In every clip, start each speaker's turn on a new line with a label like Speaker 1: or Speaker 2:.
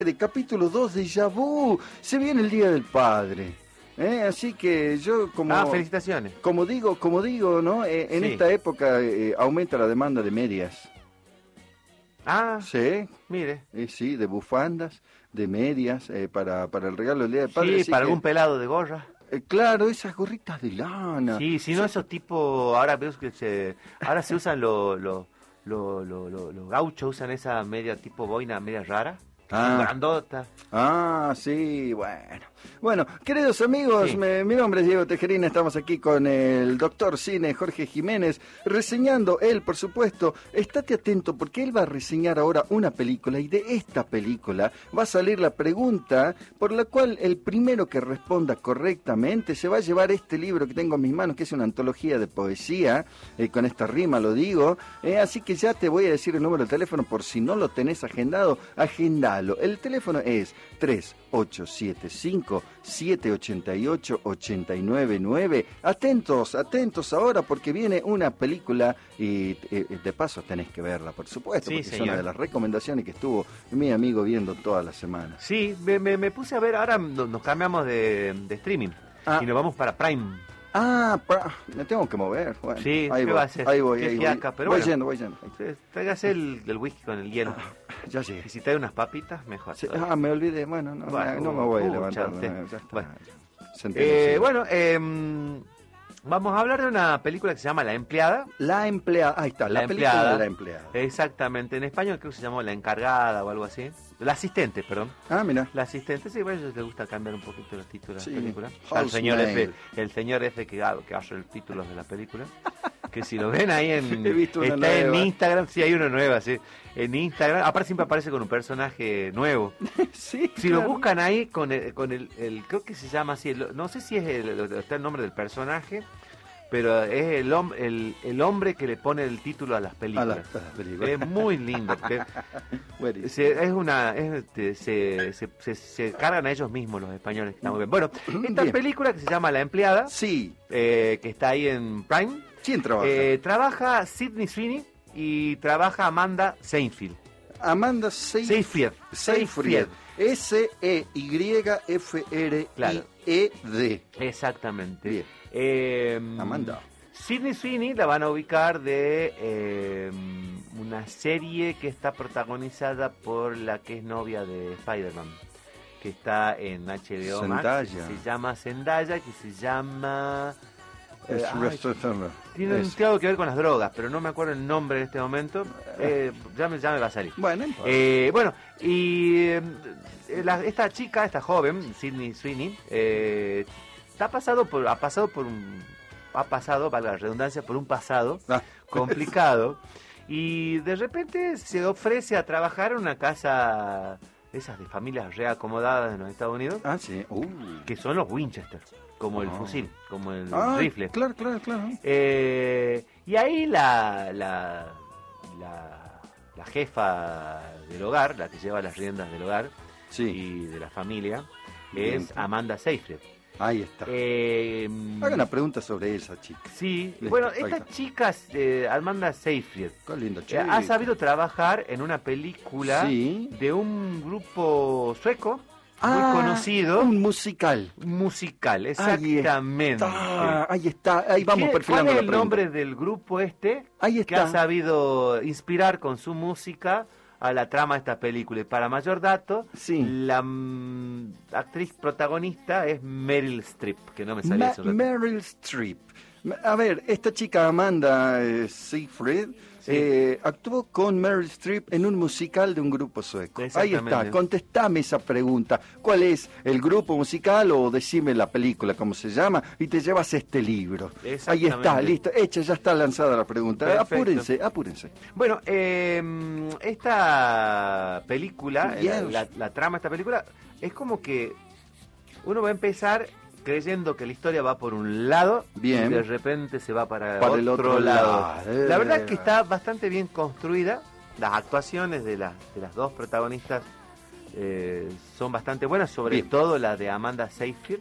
Speaker 1: de capítulo 2 de Déjà Vu. Se viene el Día del Padre. Así que yo
Speaker 2: felicitaciones.
Speaker 1: Como digo, ¿no? En
Speaker 2: Sí.
Speaker 1: esta época aumenta la demanda de medias. Sí.
Speaker 2: Mire.
Speaker 1: Sí, de bufandas, de medias, para el regalo del Día del Padre.
Speaker 2: Sí,
Speaker 1: así
Speaker 2: para
Speaker 1: que,
Speaker 2: algún pelado de gorra.
Speaker 1: Claro, esas gorritas de lana.
Speaker 2: Sí, si no esos tipos, ahora veo que ahora se usan los gauchos, usan esa media tipo boina, media rara. Grandota.
Speaker 1: Sí, bueno, queridos amigos,
Speaker 2: Sí.
Speaker 1: mi nombre es Diego Tejerina, estamos aquí con el doctor cine Jorge Jiménez, reseñando él, por supuesto. Estate atento porque él va a reseñar ahora una película y de esta película va a salir la pregunta por la cual el primero que responda correctamente se va a llevar este libro que tengo en mis manos, que es una antología de poesía, con esta rima lo digo, así que ya te voy a decir el número de teléfono por si no lo tenés agendado, agendalo. El teléfono es 3875-788-899. Atentos ahora porque viene una película y de paso tenés que verla, por supuesto, porque es una de las recomendaciones que estuvo mi amigo viendo toda la semana.
Speaker 2: Sí, me puse a ver, ahora nos cambiamos de streaming y nos vamos para Prime.
Speaker 1: Me tengo que mover. Bueno,
Speaker 2: sí,
Speaker 1: ahí
Speaker 2: ¿qué
Speaker 1: voy,
Speaker 2: va a hacer?
Speaker 1: ahí voy.
Speaker 2: Pero
Speaker 1: voy
Speaker 2: bueno,
Speaker 1: yendo.
Speaker 2: Tráigase el whisky con el hielo.
Speaker 1: Ya llegué.
Speaker 2: Y si trae unas papitas, mejor.
Speaker 1: Sí, me olvidé, no me voy a levantar. Ya está.
Speaker 2: Bueno, vamos a hablar de una película que se llama La Empleada.
Speaker 1: La Empleada, ahí está, la película
Speaker 2: Empleada.
Speaker 1: de La Empleada.
Speaker 2: Exactamente, en español creo que se llamó La Encargada o algo así. La Asistente, perdón.
Speaker 1: Mira.
Speaker 2: La Asistente, sí, bueno, a ellos les gusta cambiar un poquito los títulos de la película.
Speaker 1: El
Speaker 2: señor F que hace el título de la película. Que si lo ven ahí
Speaker 1: He visto una
Speaker 2: está
Speaker 1: nueva.
Speaker 2: en Instagram, sí hay una nueva, sí. En Instagram, aparte siempre aparece con un personaje nuevo.
Speaker 1: Sí,
Speaker 2: si lo buscan ahí con el creo que se llama así, no sé si está el nombre del personaje, pero es el hombre que le pone el título a las películas.
Speaker 1: A las películas.
Speaker 2: Es muy lindo. Se cargan a ellos mismos los españoles. Está muy bien. Bueno, esta película que se llama La Empleada,
Speaker 1: sí,
Speaker 2: que está ahí en Prime.
Speaker 1: ¿Quién trabaja?
Speaker 2: Trabaja Sydney Sweeney y trabaja Amanda Seyfried.
Speaker 1: Amanda Seyfried. S-E-Y-F-R-I-E-D.
Speaker 2: Claro.
Speaker 1: Bien.
Speaker 2: Exactamente.
Speaker 1: Amanda.
Speaker 2: Sydney Sweeney la van a ubicar de una serie que está protagonizada por la que es novia de Spider-Man, que está en HBO Max. Se llama Zendaya, que se llama... tiene algo que ver con las drogas, pero no me acuerdo el nombre en este momento. Ya me va a salir.
Speaker 1: Bueno,
Speaker 2: esta chica, esta joven, Sydney Sweeney, ha pasado, valga la redundancia, por un pasado complicado y de repente se ofrece a trabajar en una casa esas de familias reacomodadas en los Estados Unidos, que son los Winchester, como el fusil, como el rifle.
Speaker 1: Claro.
Speaker 2: Y ahí la jefa del hogar, la que lleva las riendas del hogar y de la familia, es Amanda Seyfried.
Speaker 1: Ahí está. Haga una pregunta sobre esa chica.
Speaker 2: Sí, bueno, esta chica, Amanda Seyfried,
Speaker 1: qué lindo chica,
Speaker 2: ha sabido trabajar en una película de un grupo sueco muy conocido.
Speaker 1: Un musical.
Speaker 2: Exactamente.
Speaker 1: Ahí está, ahí vamos perfilando.
Speaker 2: ¿Cuál es el nombre del grupo que ha sabido inspirar con su música a la trama de esta película? Y para mayor dato, la actriz protagonista es Meryl Streep, que no me salía eso.
Speaker 1: Meryl Streep. A ver, esta chica Amanda Seyfried actuó con Meryl Streep en un musical de un grupo sueco. Ahí está, contestame esa pregunta. ¿Cuál es el grupo musical o decime la película, cómo se llama? Y te llevas este libro. Ahí está, listo, hecha, ya está lanzada la pregunta. Perfecto. Apúrense.
Speaker 2: Bueno, esta película, la trama de esta película, es como que uno va a empezar creyendo que la historia va por un lado y de repente se va para el otro lado. La verdad es que está bastante bien construida. Las actuaciones de las dos protagonistas son bastante buenas, sobre todo la de Amanda Seyfried.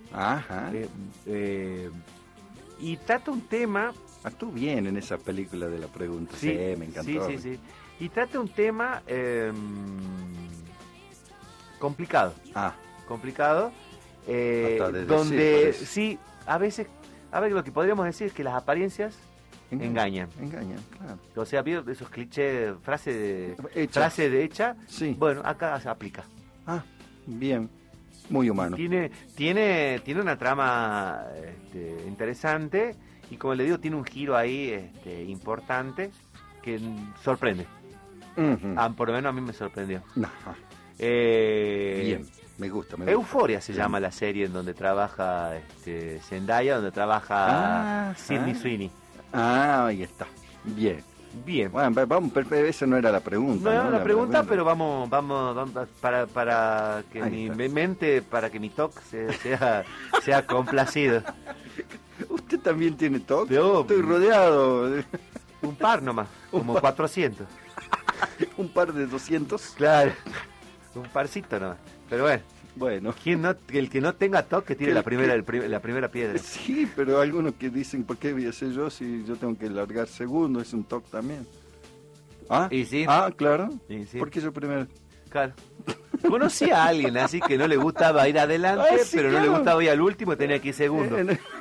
Speaker 2: Y trata un tema...
Speaker 1: Actuó bien en esa película de la pregunta. Sí, me encantó.
Speaker 2: Sí. Y trata un tema complicado. Complicado.
Speaker 1: Donde
Speaker 2: sí, a veces lo que podríamos decir es que las apariencias engañan,
Speaker 1: claro.
Speaker 2: O sea, esos clichés, frase de hecha,
Speaker 1: sí.
Speaker 2: Bueno, acá se aplica.
Speaker 1: Bien, muy humano.
Speaker 2: Tiene una trama interesante y, como le digo, tiene un giro ahí importante que sorprende. Por lo menos a mí me sorprendió.
Speaker 1: Bien, me gusta.
Speaker 2: Euphoria se llama la serie en donde trabaja Zendaya, donde trabaja Sydney Sweeney.
Speaker 1: Ahí está. Bien. Bueno, vamos, esa no era la pregunta.
Speaker 2: No era la pregunta, pero vamos para que mi mente, para que mi TOC sea complacido.
Speaker 1: ¿Usted también tiene TOC?
Speaker 2: Estoy
Speaker 1: rodeado.
Speaker 2: Un par nomás, como 400.
Speaker 1: ¿Un par de 200?
Speaker 2: Claro, un parcito nomás. Pero
Speaker 1: bueno.
Speaker 2: El que no tenga TOC, que tire la primera piedra.
Speaker 1: Sí, pero algunos que dicen, ¿por qué voy a hacer yo si yo tengo que largar segundo? Es un TOC también.
Speaker 2: ¿Y sí?
Speaker 1: Claro.
Speaker 2: ¿Y sí?
Speaker 1: ¿Por qué yo primero?
Speaker 2: Claro. Conocí a alguien así que no le gustaba ir adelante, pero claro. No le gustaba ir al último, tenía que ir segundo.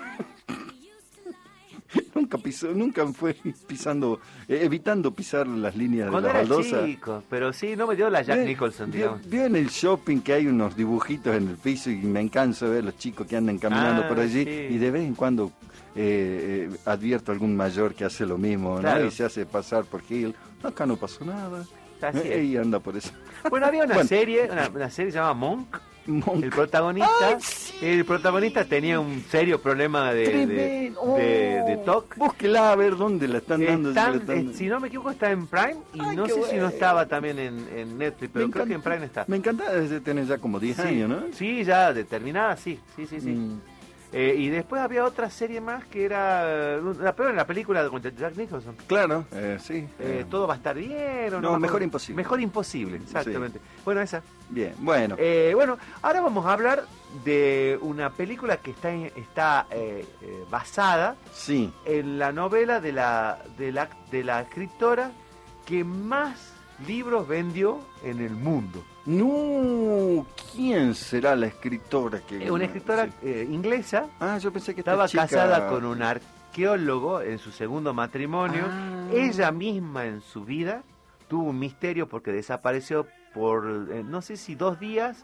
Speaker 1: Nunca fue pisando, evitando pisar las líneas
Speaker 2: cuando
Speaker 1: de la baldosa.
Speaker 2: Era chico, pero sí, no me dio la Jack Nicholson, digamos.
Speaker 1: Vio en el shopping que hay unos dibujitos en el piso y me canso de ver los chicos que andan caminando por allí, sí. Y de vez en cuando advierto a algún mayor que hace lo mismo, claro. ¿No? Y se hace pasar por Hill. Acá no pasó nada. Y anda por eso.
Speaker 2: Bueno, había una serie se llama Monk. El protagonista tenía un serio problema de TOC.
Speaker 1: Búsquela a ver dónde la están dando.
Speaker 2: Si no me equivoco, está en Prime y no sé si no estaba también en Netflix, pero creo que en Prime está.
Speaker 1: Me encanta desde tener ya como 10 años, ¿no?
Speaker 2: Sí, ya determinada, sí. Y después había otra serie más que era pero en la película de Jack Nicholson.
Speaker 1: Claro, sí.
Speaker 2: Todo va a estar bien o
Speaker 1: no. Mejor imposible.
Speaker 2: Mejor imposible, exactamente. Sí. Bueno, esa.
Speaker 1: Bien, bueno.
Speaker 2: Bueno, ahora vamos a hablar de una película que está basada en la novela de la escritora que más libros vendió en el mundo.
Speaker 1: No, ¿quién será la escritora que?
Speaker 2: Una escritora inglesa.
Speaker 1: Yo pensé que
Speaker 2: estaba casada con un arqueólogo en su segundo matrimonio. Ella misma en su vida tuvo un misterio porque desapareció por no sé si 2 días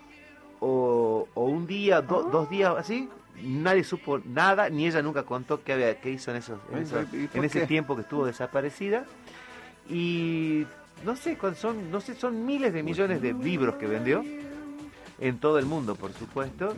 Speaker 2: o un día, 2 días así. Nadie supo nada, ni ella nunca contó qué hizo en ese tiempo que estuvo desaparecida. Y no sé, son miles de millones de libros que vendió en todo el mundo, por supuesto.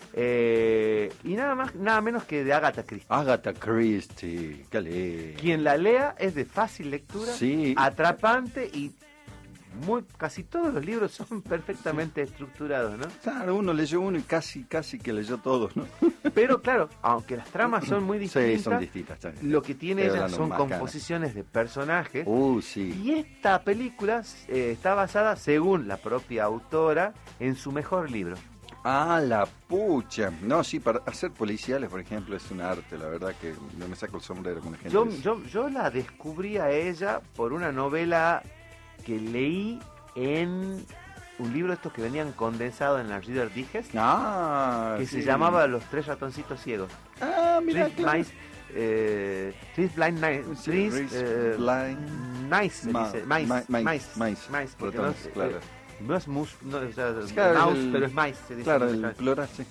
Speaker 2: Y nada menos que de Agatha Christie.
Speaker 1: Agatha Christie,
Speaker 2: quien la lea es de fácil lectura, atrapante y casi todos los libros son perfectamente estructurados, ¿no?
Speaker 1: Claro, uno leyó uno y casi que leyó todos, ¿no?
Speaker 2: Pero claro, aunque las tramas son muy distintas,
Speaker 1: sí, son distintas.
Speaker 2: Lo que tiene ella son composiciones de personajes.
Speaker 1: Sí.
Speaker 2: Y esta película está basada, según la propia autora, en su mejor libro.
Speaker 1: La pucha. No, sí, para hacer policiales, por ejemplo, es un arte, la verdad que no me saco el sombrero con la gente.
Speaker 2: Yo la descubrí a ella por una novela que leí en un libro de estos que venían condensados en la Reader Digest, que se llamaba Los 3 ratoncitos ciegos.
Speaker 1: Mira,
Speaker 2: Three Blind Mice. No es mouse, pero es mice. Se dice
Speaker 1: claro, el plural, sí.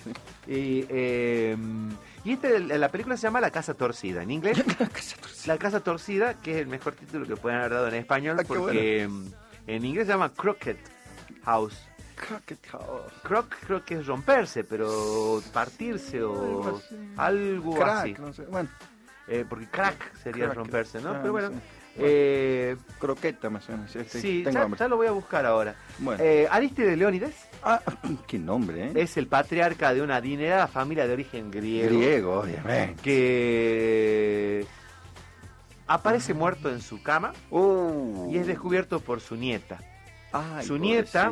Speaker 2: Y la película se llama La Casa Torcida. En inglés, La Casa Torcida, que es el mejor título que pueden haber dado en español, porque en inglés se llama Crooked House. Croc creo que es romperse, pero partirse o algo crack, así.
Speaker 1: No sé. Bueno.
Speaker 2: Porque crack sería romperse, ¿no? Pero bueno.
Speaker 1: Croqueta más o menos.
Speaker 2: Sí, ya lo voy a buscar ahora.
Speaker 1: Bueno.
Speaker 2: Aristides Leónides.
Speaker 1: Qué nombre, ¿eh?
Speaker 2: Es el patriarca de una adinerada familia de origen griego.
Speaker 1: Griego, obviamente.
Speaker 2: Que aparece muerto en su cama y es descubierto por su nieta. Su nieta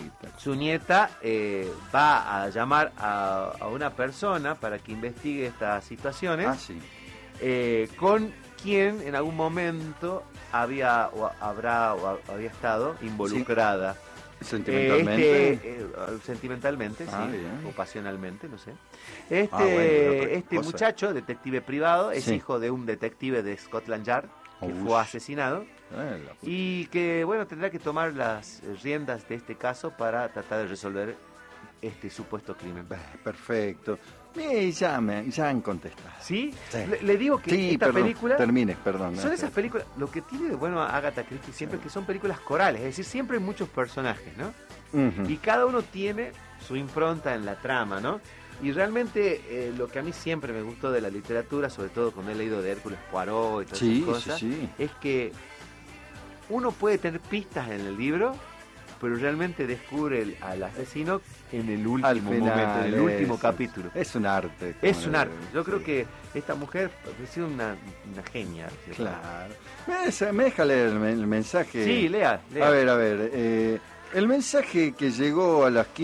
Speaker 2: va a llamar a una persona para que investigue estas situaciones. Con quien en algún momento había estado involucrada
Speaker 1: Sentimentalmente.
Speaker 2: Sentimentalmente, sí,
Speaker 1: bien.
Speaker 2: o pasionalmente, no sé.
Speaker 1: Bueno,
Speaker 2: muchacho, detective privado, es hijo de un detective de Scotland Yard que fue asesinado y que, bueno, tendrá que tomar las riendas de este caso para tratar de resolver este supuesto crimen.
Speaker 1: Perfecto. Ya han contestado.
Speaker 2: ¿Sí? Le digo que esta película...
Speaker 1: Perdón.
Speaker 2: Son esas películas... Lo que tiene de bueno a Agatha Christie siempre es que son películas corales, es decir, siempre hay muchos personajes, ¿no? Y cada uno tiene su impronta en la trama, ¿no? Y realmente lo que a mí siempre me gustó de la literatura, sobre todo cuando he leído de Hércules Poirot y todas esas cosas, es que uno puede tener pistas en el libro, pero realmente descubre al asesino en el último momento, en el último capítulo.
Speaker 1: Es un arte.
Speaker 2: Es un arte. Yo creo que esta mujer ha sido una genia.
Speaker 1: Claro. Me deja leer el mensaje.
Speaker 2: Sí, lea.
Speaker 1: A ver. El mensaje que llegó a las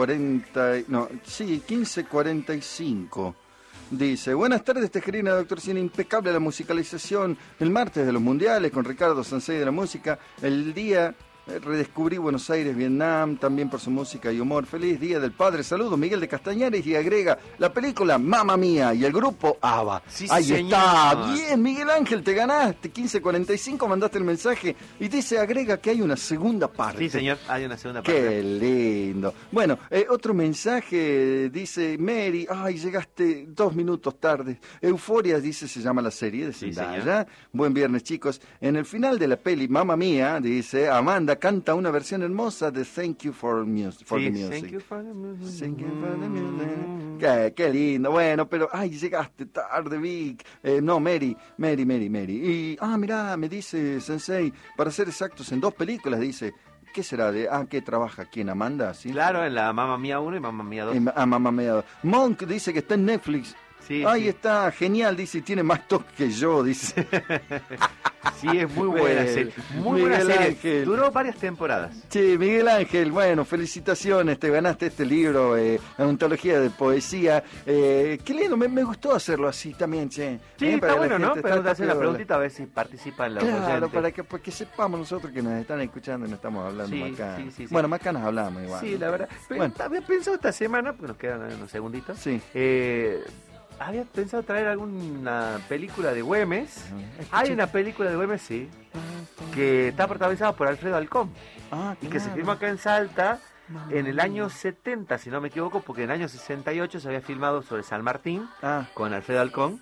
Speaker 1: 15:45 dice: buenas tardes, Tejerina, doctor Cine, impecable la musicalización el martes de los mundiales con Ricardo Sansei de la música, el día redescubrí Buenos Aires, Vietnam, también por su música y humor. Feliz Día del Padre. Saludos, Miguel de Castañares, y agrega la película Mamma Mía y el grupo ABBA.
Speaker 2: Sí,
Speaker 1: ahí
Speaker 2: señor.
Speaker 1: Está, bien, Miguel Ángel, te ganaste. 15:45 mandaste el mensaje y dice, agrega que hay una segunda parte.
Speaker 2: Sí, señor, hay una segunda parte.
Speaker 1: Qué lindo. Bueno, otro mensaje dice Mary, llegaste 2 minutos tarde. Euforia, dice, se llama la serie de Zendaya. Sí, buen viernes, chicos. En el final de la peli Mamma Mía, dice Amanda, canta una versión hermosa de Thank You for the Music.
Speaker 2: Thank you for the music.
Speaker 1: Thank you for the music. Qué lindo. Bueno, pero llegaste tarde, Vic. No, Mary. Y mirá, me dice Sensei, para ser exactos, en 2 películas, dice. ¿Qué será de qué trabaja aquí en Amanda? ¿Sí?
Speaker 2: Claro, en la Mamma Mía 1 y Mamma Mía 2.
Speaker 1: Mamma Mía 2. Monk dice que está en Netflix.
Speaker 2: Sí,
Speaker 1: está genial, dice, tiene más toque que yo, dice.
Speaker 2: Sí, es muy buena serie. Muy buena serie. Duró varias temporadas.
Speaker 1: Sí, Miguel Ángel, bueno, felicitaciones, te ganaste este libro, antología de poesía. Qué lindo, me gustó hacerlo así también, che.
Speaker 2: Sí, está bueno, ¿no? Pero te hacen la preguntita a ver si participan los oyentes.
Speaker 1: Claro, para que sepamos nosotros que nos están escuchando y no estamos hablando macana. Sí. Bueno, macana nos hablamos igual.
Speaker 2: Sí, la verdad. Pero había pensado esta semana, porque nos quedan unos segunditos.
Speaker 1: Sí.
Speaker 2: Había pensado traer alguna película de Güemes. Hay una película de Güemes, sí, que está protagonizada por Alfredo Alcón. Y que se filmó acá en Salta en el año 70, si no me equivoco, porque en el año 68 se había filmado sobre San Martín con Alfredo Alcón.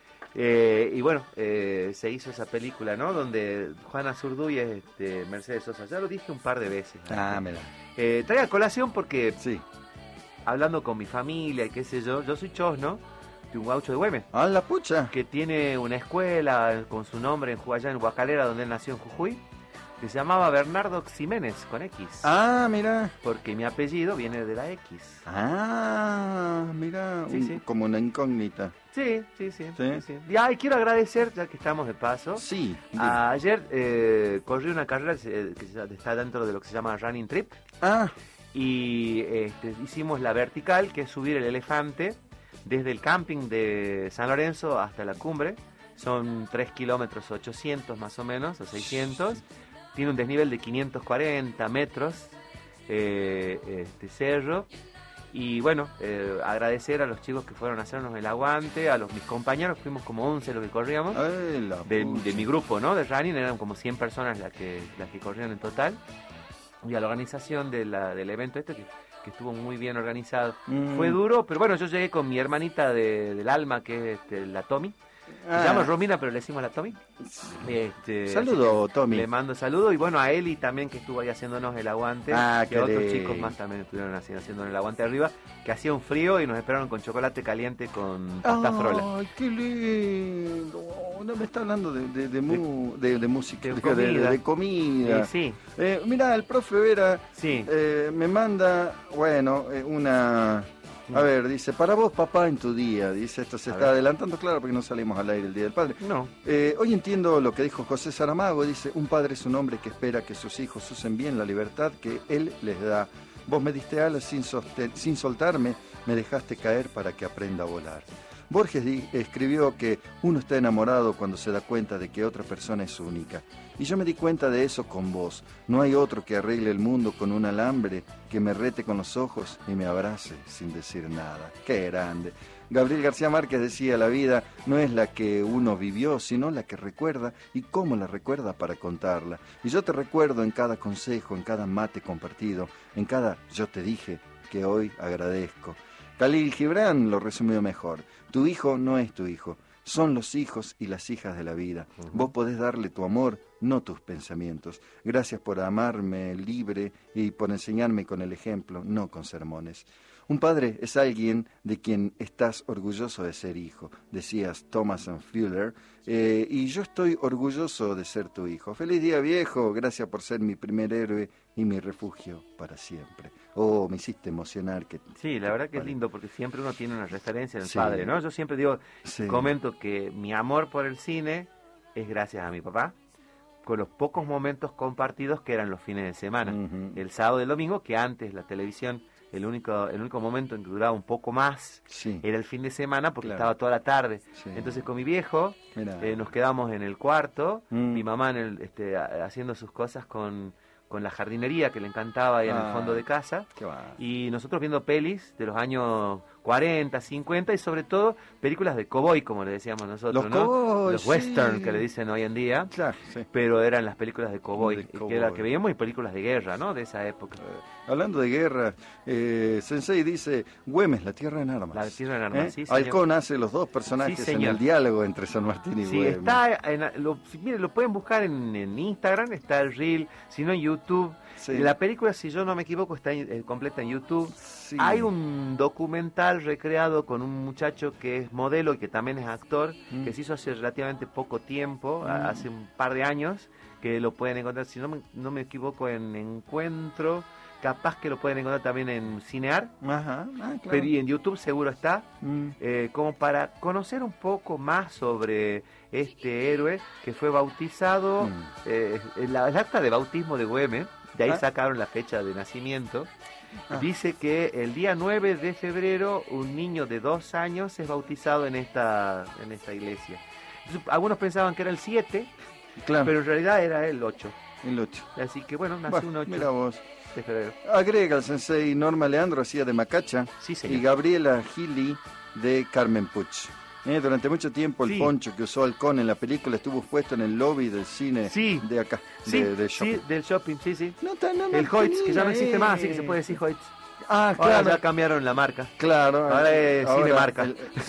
Speaker 2: Y bueno, se hizo esa película, ¿no? Donde Juana Zurduy es Mercedes Sosa. Ya lo dije un par de veces. Traigo a colación porque, hablando con mi familia y qué sé yo soy chosno de un gaucho de Güemes.
Speaker 1: La pucha.
Speaker 2: Que tiene una escuela con su nombre en Huacalera, donde él nació en Jujuy, que se llamaba Bernardo Ximénez, con X.
Speaker 1: Mira.
Speaker 2: Porque mi apellido viene de la X.
Speaker 1: Mira. Como una incógnita.
Speaker 2: Sí. Y quiero agradecer, ya que estamos de paso.
Speaker 1: Sí.
Speaker 2: Ayer corrí una carrera que está dentro de lo que se llama Running Trip. Y hicimos la vertical, que es subir el elefante desde el camping de San Lorenzo hasta la cumbre. Son 3 kilómetros 800 más o menos, o 600. Tiene un desnivel de 540 metros, cerro. Y bueno, agradecer a los chicos que fueron a hacernos el aguante, a mis compañeros, fuimos como 11 los que corríamos, de mi grupo, ¿no? De running, eran como 100 personas las que corrían en total. Y a la organización del evento que estuvo muy bien organizado. Fue duro, pero bueno, yo llegué con mi hermanita del alma, que es la Tommy. Se llama Romina, pero le decimos la Tommy.
Speaker 1: Saludo, Tommy.
Speaker 2: Le mando saludo. Y bueno, a Eli también, que estuvo ahí haciéndonos el aguante. Que otros chicos más también estuvieron haciéndonos el aguante arriba. Que hacía un frío y nos esperaron con chocolate caliente con pasta frola.
Speaker 1: ¡Ay, qué lindo! No me está hablando de música, de comida.
Speaker 2: Sí.
Speaker 1: Mira, el profe Vera me manda, una... A ver, dice, para vos, papá, en tu día. Dice, esto se está adelantando, claro, porque no salimos al aire el Día del Padre.
Speaker 2: No.
Speaker 1: Hoy entiendo lo que dijo José Saramago. Dice, un padre es un hombre que espera que sus hijos usen bien la libertad que él les da. Vos me diste alas sin soltarme, me dejaste caer para que aprenda a volar. Borges escribió que uno está enamorado cuando se da cuenta de que otra persona es única. Y yo me di cuenta de eso con vos. No hay otro que arregle el mundo con un alambre, que me rete con los ojos y me abrace sin decir nada. ¡Qué grande! Gabriel García Márquez decía, la vida no es la que uno vivió, sino la que recuerda y cómo la recuerda para contarla. Y yo te recuerdo en cada consejo, en cada mate compartido, en cada yo te dije que hoy agradezco. Khalil Gibran lo resumió mejor. Tu hijo no es tu hijo, son los hijos y las hijas de la vida. Vos podés darle tu amor, no tus pensamientos. Gracias por amarme libre y por enseñarme con el ejemplo, no con sermones. Un padre es alguien de quien estás orgulloso de ser hijo, decías Thomas Fuller, y yo estoy orgulloso de ser tu hijo. Feliz día, viejo, gracias por ser mi primer héroe y mi refugio para siempre. Oh, me hiciste emocionar.
Speaker 2: Sí, la verdad que es lindo, porque siempre uno tiene una referencia en el padre, ¿no? Yo siempre digo, comento que mi amor por el cine es gracias a mi papá, con los pocos momentos compartidos que eran los fines de semana, el sábado y el domingo, que antes la televisión, el único momento en que duraba un poco más era el fin de semana, porque estaba toda la tarde. Entonces con mi viejo nos quedamos en el cuarto, mi mamá haciendo sus cosas con la jardinería que le encantaba ahí en el fondo de casa, y nosotros viendo pelis de los años 40, 50 y sobre todo películas de cowboy, como le decíamos nosotros, los western que le dicen hoy en día, pero eran las películas de cowboy, que era que veíamos, y películas de guerra, ¿no? De esa época.
Speaker 1: Hablando de guerra, Sensei dice, Güemes, la tierra en armas.
Speaker 2: La tierra en armas, sí, señor.
Speaker 1: Halcón hace los dos personajes en el diálogo entre San Martín y Güemes.
Speaker 2: Está lo pueden buscar en Instagram, está el reel, si no en YouTube. La película, si yo no me equivoco, está completa en YouTube. Hay un documental recreado con un muchacho que es modelo y que también es actor, que se hizo hace relativamente poco tiempo, hace un par de años, que lo pueden encontrar, si no me equivoco, en Encuentro. Capaz que lo pueden encontrar también en Cinear,
Speaker 1: claro.
Speaker 2: Pero y en YouTube seguro está, como para conocer un poco más sobre este héroe que fue bautizado, el acta de bautismo de Güemes, de ahí sacaron la fecha de nacimiento. Dice que el día 9 de febrero un niño de 2 años es bautizado en esta iglesia. Entonces, algunos pensaban que era el 7, pero en realidad era el 8.
Speaker 1: El 8.
Speaker 2: Así que bueno, nació un 8.
Speaker 1: Mira vos.
Speaker 2: De febrero.
Speaker 1: Agrega el sensei, Norma Leandro hacía de Macacha, y Gabriela Gili de Carmen Puch. Durante mucho tiempo el poncho que usó Halcón en la película estuvo puesto en el lobby del cine de acá, de shopping.
Speaker 2: Sí, del shopping,
Speaker 1: No
Speaker 2: el Hoyts, que ya no existe más, así que se puede decir Hoyts.
Speaker 1: Claro.
Speaker 2: Ahora ya cambiaron la marca.
Speaker 1: Claro.
Speaker 2: Ahora es Cinemarca.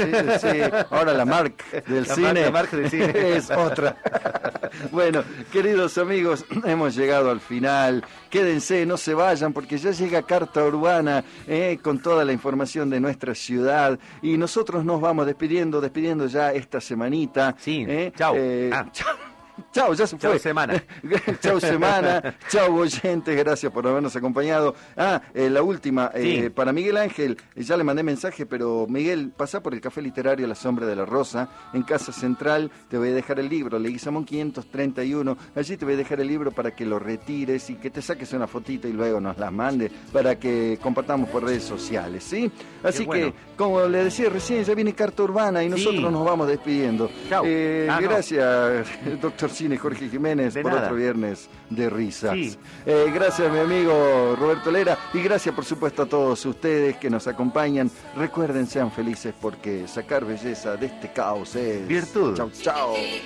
Speaker 1: Ahora la marca del cine.
Speaker 2: La marca del cine
Speaker 1: es otra. Bueno, queridos amigos, hemos llegado al final. Quédense, no se vayan, porque ya llega Carta Urbana con toda la información de nuestra ciudad. Y nosotros nos vamos despidiendo ya esta semanita.
Speaker 2: Chao.
Speaker 1: Chao, ya se fue.
Speaker 2: Chao semana.
Speaker 1: Chao semana. Chao oyentes, gracias por habernos acompañado. La última, para Miguel Ángel, ya le mandé mensaje, pero Miguel, pasá por el Café Literario La Sombra de la Rosa, en Casa Central, te voy a dejar el libro, Leguizamón 531, allí te voy a dejar el libro para que lo retires y que te saques una fotito y luego nos las mande para que compartamos por redes sociales, ¿sí? Así que, como le decía recién, ya viene Carta Urbana y nosotros nos vamos despidiendo.
Speaker 2: Chao.
Speaker 1: Gracias, doctor Cine Jorge Jiménez, por otro viernes de risas. Gracias, mi amigo Roberto Lera, y gracias, por supuesto, a todos ustedes que nos acompañan. Recuerden, sean felices, porque sacar belleza de este caos es
Speaker 2: virtud.
Speaker 1: Chao, chao.